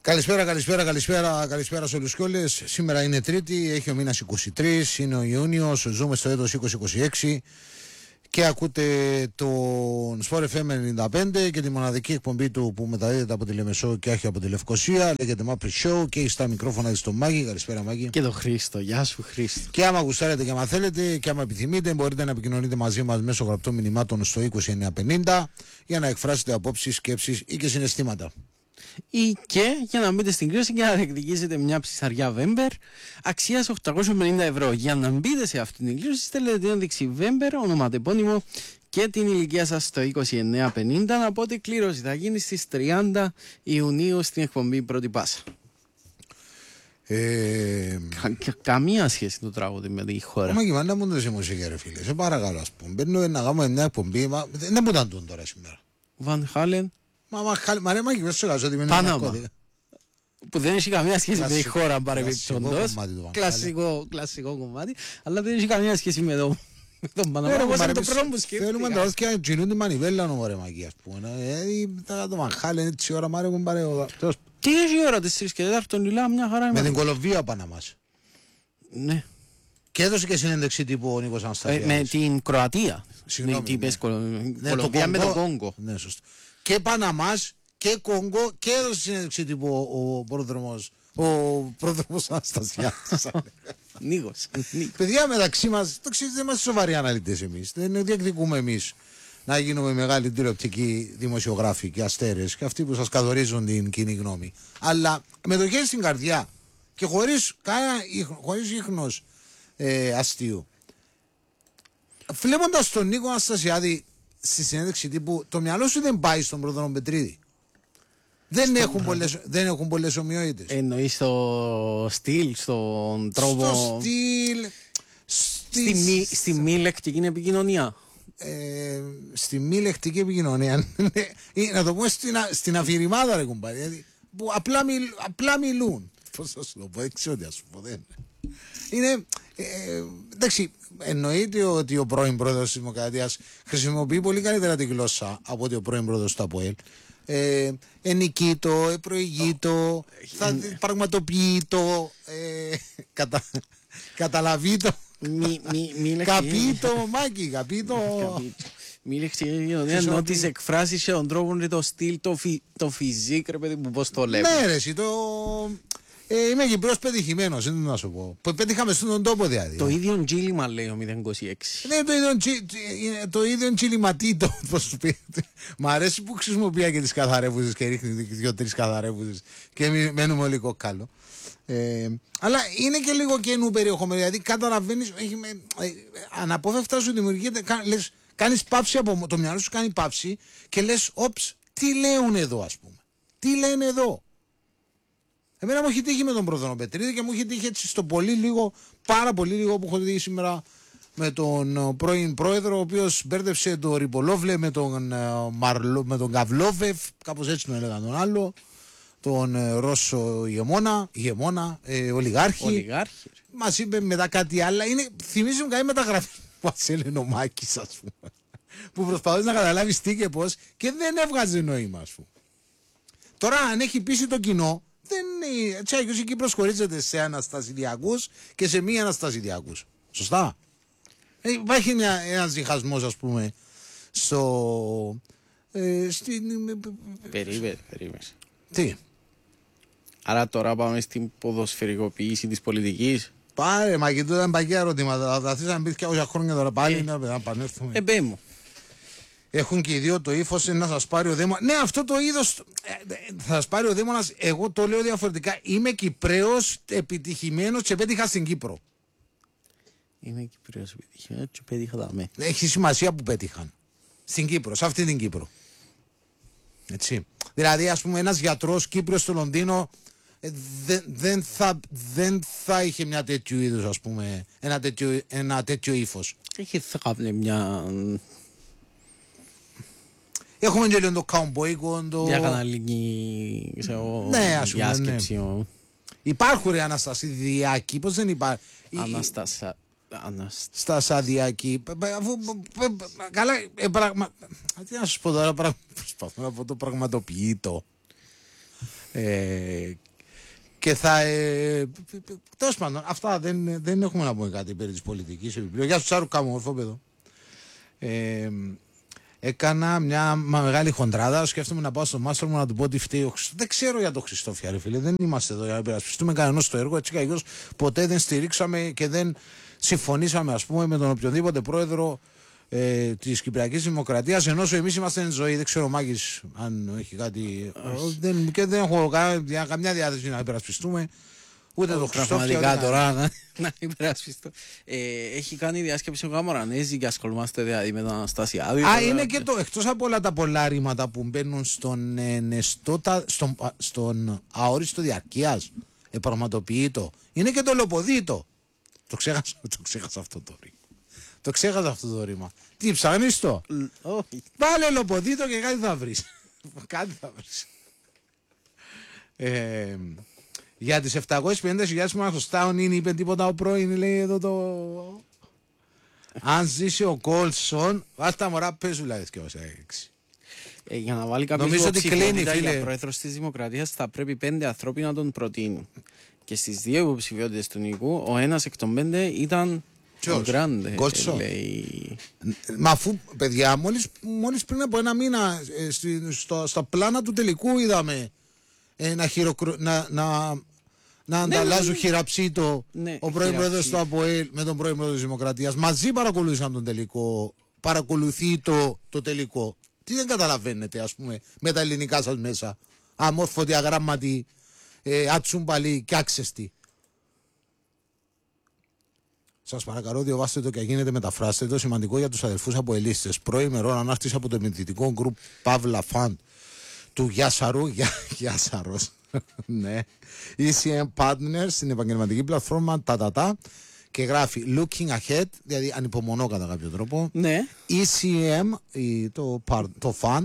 Καλησπέρα σε όλους και όλες. Σήμερα είναι Τρίτη, έχει ο μήνας 23, είναι ο Ιούνιος, ζούμε στο έτος 2026 και ακούτε τον Sport FM 95 και τη μοναδική εκπομπή του που μεταδίδεται από τη Λεμεσό και όχι από τη Λευκοσία. Λέγεται Mapri Show και στα μικρόφωνα της στο Μάκη. Καλησπέρα Μάκη. Και τον Χρήστο. Γεια σου Χρήστο. Και άμα γουστάρετε και άμα θέλετε και άμα επιθυμείτε μπορείτε να επικοινωνείτε μαζί μας μέσω γραπτών μηνυμάτων στο 20950 για να εκφράσετε απόψεις, σκέψεις ή και συναισθήματα. Ή και για να μπείτε στην κρίση και να διεκδικήσετε μια ψυσαριά Βέμπερ αξίας 850 ευρώ. Για να μπείτε σε αυτήν την κλήρωση στέλνετε την ένδειξη Βέμπερ, ονοματεπώνυμο και την ηλικία σας στο 2950. Οπότε η κλήρωση θα γίνει στις 30 Ιουνίου στην εκπομπή Πρώτη Πάσα. Καμία σχέση το τραγούδι με τη χώρα. Μα κυβάντα μου δεν μουσική ρε φίλε. Σε παρακαλώ ας πούμε. Μπαίνω να κάνουμε μια εκπομπή. Δεν μου ήταν τούν τώρα σήμερα. Βαν Χάλεν. Μα ρε Μάκη, δεν σου ότι είναι Πάναμα. Που δεν έχει καμία σχέση με τη χώρα παρεμπιπτόντως. Κλασικό κομμάτι. Αλλά δεν έχει καμία σχέση με τον Πάναμα. Όπως είναι το πρώτο που σκέφτηκα. Θέλουμε να δώσεις και να γινούν τη μανιβέλα νόμο ρε Μάκη ας πούμε. Το Μαχάλεν έτσι ώρα μάρε μου πάρε. Τι έχει η ώρα 4 και 4 τον Ιλά μια χαρά. Με την Κολομβία Παναμάς. Ναι. Και έδωσε και συνέντευξη τύπου ο Νίκος Αναστασιάδης. Με την Κροατία. Συγγνώμη. Τι είπες Κολομβία με το Κόγκο. Ναι σωστό. Και Παναμάς και Κόγκο και έδωσε συνέντευξη τύπου ο πρόδρομος Αναστασιάδης. Νίκος. Παιδιά μεταξύ μας, το ξέρετε δεν είμαστε σοβαροί αναλυτές εμείς. Δεν διεκδικούμε εμείς να γίνουμε μεγάλοι τηλεοπτικοί δημοσιογράφοι και αστέρες και αυτοί που σας καθορίζουν την κοινή γνώμη. Αλλά με το χέρι στην καρδιά και χωρίς ίχνος αστείου. Βλέποντας τον Νίκο Αναστασιάδη στη συνέντευξη τύπου, το μυαλό σου δεν πάει στον Πρόδρομο Πετρίδη. Δεν έχουν πολλές ομοιότητες. Εννοείς στο στυλ, στον τρόπο. Στο στυλ. Στη μη λεκτική επικοινωνία. Στη μη λεκτική επικοινωνία. Να το πούμε στην αφηρημάδα ρε κουμπάρι. Δηλαδή, που απλά μιλούν. Πώς θα σου το πω, δεν ξέρω τι θα σου πω. Είναι. Εντάξει, εννοείται ότι ο πρώην πρόεδρος της Δημοκρατίας χρησιμοποιεί πολύ καλύτερα τη γλώσσα από ότι ο πρώην πρόεδρος του ΑΠΟΕΛ. Ενικείτο, προηγείτο, θα πραγματοποιείτο, καταλαβείτο, καπίτο, Μάκη, καπίτο. Μη λέξη ενώ τις εκφράσεις και τον τρόπο και το στυλ, το φυσικ, ρε παιδί μου, πώς το λέμε. Ναι ρε εσύ, είμαι Κυπρός πετυχημένος, δεν να σου πω. Πετύχαμε στον τόπο δηλαδή. Το ίδιο τζίλιμα λέει ο 026. Ναι, το ίδιο τζιλιματίτο, πώς σου πει. Μ' αρέσει που χρησιμοποιεί και τις καθαρεύουσες και ρίχνει 2-3 καθαρεύουσες και μένουμε όλοι κόκκαλο. Αλλά είναι και λίγο καινού περιεχομένο, δηλαδή καταλαβαίνεις, αναπόφευκτα σου δημιουργείται, κάνεις πάυση από το μυαλό σου, κάνει πάυση και λες, όψ, τι λέουν εδώ ας πούμε, τι λένε εδώ. Εμένα μου έχει τύχει με τον Πρόδρομο Πετρίδη και μου έχει τύχει έτσι στο πολύ λίγο, πάρα πολύ λίγο που έχω δει σήμερα με τον πρώην πρόεδρο, ο οποίος μπέρδευσε τον Ριπολόβλε με τον Καβλόβεφ, κάπως έτσι τον έλεγαν τον άλλο, τον Ρώσο ηγεμόνα, ολιγάρχη. Μας είπε μετά κάτι άλλο, θυμίζει μου κάτι μεταγραφή που μας έλεγε ο Μάκης ας πούμε, που προσπαθούσε να καταλάβεις τι και πώς και δεν έβγαζε νόημα ας πούμε. Τώρα αν έχει πείσει το κοινό, έτσι η Κύπρος χωρίζεται σε αναστασιδιακούς και σε μη αναστασιδιακούς. Σωστά. Υπάρχει ένας διχασμός ας πούμε Περίμενε. Τι. Άρα τώρα πάμε στην ποδοσφαιρικοποίηση της πολιτικής. Πάρε, μα και τούτα είναι παγιά ερωτήματα. Θα θες να μπεις και όσα χρόνια τώρα πάλι να πανέρθουμε. Μπέμω. Έχουν και οι δύο το ύφος να σας πάρει ο Δήμονας. Ναι, αυτό το είδος θα σας πάρει ο Δήμονας. Εγώ το λέω διαφορετικά. Είμαι Κυπραίος επιτυχημένος και πέτυχα στην Κύπρο. Είμαι Κυπραίος επιτυχημένος και πέτυχα δαμέ. Έχει σημασία που πέτυχαν. Στην Κύπρο, σε αυτή την Κύπρο. Έτσι. Δηλαδή, ας πούμε, ένας γιατρός Κύπριος στο Λονδίνο δεν θα είχε μια τέτοιου είδους, ας πούμε, ένα τέτοιο ύφος. Έχει θα κάνει μια... Έχουμε και λίγο το καουμποϊκό, μια καναλική διάσκεψη. Ναι. Υπάρχουν ρε Αναστασιαδιακοί, πώς δεν υπάρχει. Αναστασιαδιακοί. Καλά, τι να σου πω τώρα, προσπαθώ να πω το πραγματοποιητό. Και θα. Τέλος πάντων, αυτά δεν έχουμε να πούμε κάτι περί της πολιτικής. Γεια σου, Τσάρου, κάμω, ορφό παιδό. Έκανα μια μεγάλη χοντράδα. Σκέφτομαι να πάω στο μάστρο μου να του πω ότι φταίει ο Χριστόφια. Δεν ξέρω για τον Χριστόφια, ρε φίλε. Δεν είμαστε εδώ για να υπερασπιστούμε κανένας στο έργο. Έτσι κι αλλιώς ποτέ δεν στηρίξαμε και δεν συμφωνήσαμε, ας πούμε, με τον οποιοδήποτε πρόεδρο της Κυπριακής Δημοκρατίας. Ενώ εμείς είμαστε εν ζωή. Δεν ξέρω, Μάκης, αν έχει κάτι. Και δεν έχω καμιά διάθεση να υπερασπιστούμε. Ούτε το Χριστόφια. Πραγματικά τώρα να υπερασπιστώ. Έχει κάνει διάσκεψη ο Καμαρανέζη και ασχολούμαστε δηλαδή με τον Αναστασιάδη. Είναι και το εκτός από όλα τα πολλά ρήματα που μπαίνουν στον αόριστο διαρκείας, επραγματοποιείτο. Είναι και το λοποδίτο. Το ξέχασα αυτό το ρήμα. Το ξέχασα αυτό το ρήμα. Τι ψάχνεις το? Όχι. Βάλε λοποδίτο και κάτι θα βρεις. Κάτι θα βρεις. Για τις 750.000 που μας χρωστάουν είναι, είπε τίποτα ο πρώην, λέει εδώ το... Αν ζήσει ο Κόλσον, βάστα μωρά πέσουλα και όσα έξι. Για να βάλει κάποιος υποψηφιότητα για πρόεδρος της Δημοκρατίας θα πρέπει 5 ανθρώποι να τον προτείνουν. Και στις 2 υποψηφιότητες του Νίκου, ο ένας εκ των 5 ήταν ο Γκράντε. Μα αφού, παιδιά, μόλις πριν από ένα μήνα στα πλάνα του τελικού είδαμε να ανταλλάζουν χειραψίτο ο πρώην πρόεδρος του ΑΠΟΕΛ με τον πρώην πρόεδρο της Δημοκρατίας. Μαζί παρακολούθησαν τον τελικό. Παρακολουθεί το τελικό. Τι δεν καταλαβαίνετε, ας πούμε, με τα ελληνικά σας μέσα? Αμόρφωτοι, αγράμματοι, ατσούμπαλοι και άξεστοι. Σας παρακαλώ, διαβάστε το και γίνετε, μεταφράστε το. Σημαντικό για τους αδελφούς αποελίστες. Προημερών ανάρτηση από το επενδυτικό γκρουπ Παύλα Φαντ του Γιάσαρου. Γιάσαρος. Ναι. ECM Partners στην επαγγελματική πλατφόρμα και γράφει Looking Ahead, δηλαδή ανυπομονώ κατά κάποιο τρόπο. Ναι. ECM, το fund,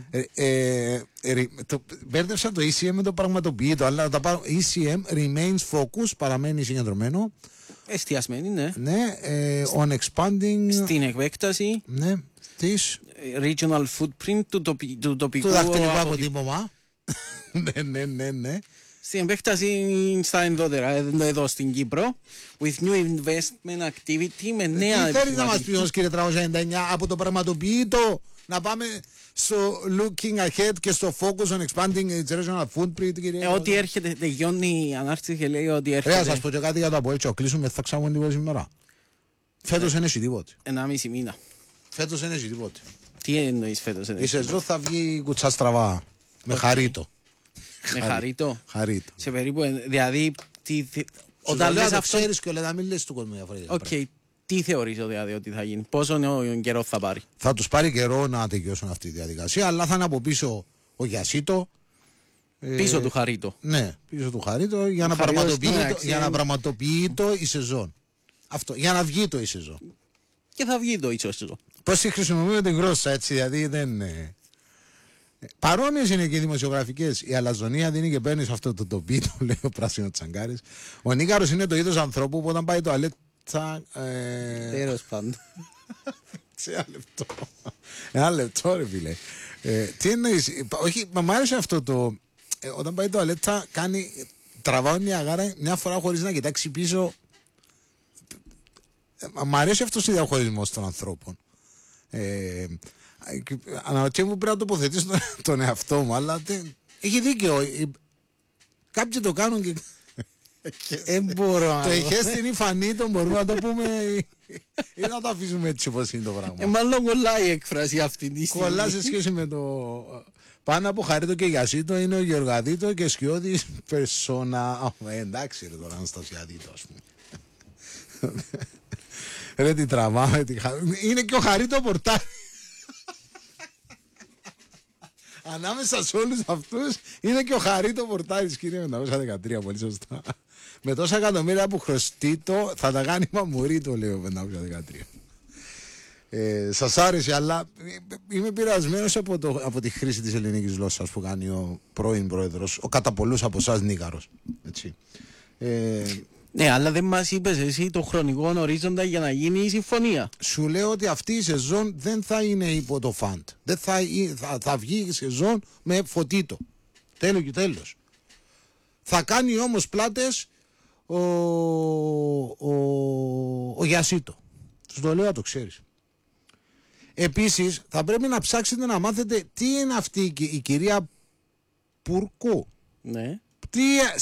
μπέρδευσα το ECM με το πραγματοποιητό, αλλά τα πάρω. ECM remains focus, παραμένει συγκεντρωμένο. Εστιασμένη, ναι. Ναι, on expanding. Στην επέκταση. Ναι, της. Regional footprint του τοπικού. Του δαχτυλικού αποτύπωμα. Ναι. Στην επέκταση στα ενδότερα, εδώ στην Κύπρο, with new investment activity, με νέα... Τι θέλεις να μας πει όμως, κύριε 399, από το πραγματοποιητό να πάμε στο looking ahead και στο focus on expanding generational footprint, κύριε? Ό,τι έρχεται, τελειώνει η ανάρτηση και λέει ότι έρχεται... Θα σας πω και κάτι για το Αποέλτσο, κλείσουμε, θα ξάγουμε τίποτα σήμερα. Φέτος δεν έχει τίποτε. 1,5 μήνα. Φέτος δεν έχει τίποτε. Τι εννοείς φέτος? Η σεζόν θα βγει κουτσά στραβά, με χαρίτο. Με χαρίτο. Χαρίτο. Σε περίπου, δηλαδή... Όταν λες αυτό... ξέρεις και όλα, να μην λες του κόσμου διαφορετικά. Οκ. Τι θεωρείς δηλαδή ότι θα γίνει? Πόσο καιρό θα πάρει? Θα τους πάρει καιρό να τελειώσουν αυτή τη διαδικασία, αλλά θα είναι από πίσω ο Γιασίτο. Πίσω του Χαρίτο. Ναι, πίσω του Χαρίτο για να πραγματοποιεί το η σεζόν. Αυτό, για να βγει το η σεζόν. Και θα βγει το η σεζόν. Πώς τη χρησιμοποιούμε την γλώσσα, έτσι, δηλαδή δεν... Παρόμοιες είναι και οι δημοσιογραφικές. Η αλαζονία δίνει και παίρνει σε αυτό το τοπίο, λέει ο πράσινο Τσαγκάρης. Ο Νίκαρος είναι το είδος ανθρώπου που όταν πάει το αλέτσα. Τέλος πάντων. Ένα λεπτό, ρε φίλε. Τι εννοείς? Όχι, μ' άρεσε αυτό το. Όταν πάει το αλέτσα, τραβάει μια γάρα μια φορά χωρίς να κοιτάξει πίσω. Μ' αρέσει αυτός ο διαχωρισμός των ανθρώπων. Αναρωτιέμαι που πρέπει να τοποθετήσω τον εαυτό μου, αλλά έχει δίκιο. Κάποιοι το κάνουν και το ηχές στην υφανή, το μπορούμε να το πούμε ή να το αφήσουμε έτσι όπως είναι το πράγμα? Μάλλον κολλάει η έκφραση αυτή τη στιγμή. Κολλά σε σχέση με το... Πάνω από Χαρίτο και Γιασίτο είναι ο Γεωργαδίτο και Σκιώδης Περσόνα. Εντάξει ρε τώρα Αναστασιαδίτο, ας πούμε. Ρε τι τραβάμε. Είναι και ο Χαρίτο Πορτάρι. Ανάμεσα σε όλους αυτούς είναι και ο Χαρίτο Πορτάρης, κύριε, με τα 513, πολύ σωστά. Με τόσα εκατομμύρια που χρωστεί το, θα τα κάνει μαμουρί, το λέω 513. Σας άρεσε, αλλά είμαι πειρασμένος από τη χρήση της ελληνικής γλώσσας που κάνει ο πρώην πρόεδρος, ο κατά πολλούς από εσάς Νίκαρος. Έτσι. Ναι, αλλά δεν μας είπες εσύ το χρονικό ορίζοντα για να γίνει η συμφωνία. Σου λέω ότι αυτή η σεζόν δεν θα είναι υπό το φαντ. Θα βγει η σεζόν με φωτίτο. Τέλος και τέλος. Θα κάνει όμως πλάτες ο Γιασίτο. Σου το λέω να το ξέρεις. Επίσης θα πρέπει να ψάξετε να μάθετε τι είναι αυτή η κυρία Πουρκού. Ναι. Τι